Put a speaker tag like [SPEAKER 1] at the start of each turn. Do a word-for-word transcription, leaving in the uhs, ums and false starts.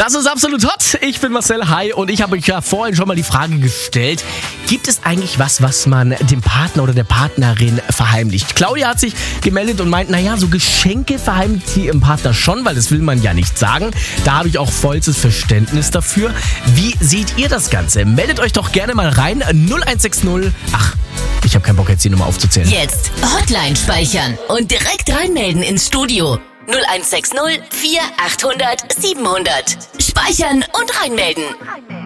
[SPEAKER 1] Das ist absolut hot. Ich bin Marcel, hi, und ich habe euch ja vorhin schon mal die Frage gestellt, gibt es eigentlich was, was man dem Partner oder der Partnerin verheimlicht? Claudia hat sich gemeldet und meint, naja, so Geschenke verheimlicht sie ihrem Partner schon, weil das will man ja nicht sagen. Da habe ich auch vollstes Verständnis dafür. Wie seht ihr das Ganze? Meldet euch doch gerne mal rein. null eins sechs null. Ach, ich habe keinen Bock, jetzt die Nummer aufzuzählen.
[SPEAKER 2] Jetzt Hotline speichern und direkt reinmelden ins Studio. null eins sechs null vier achthundert siebenhundert. Speichern und reinmelden.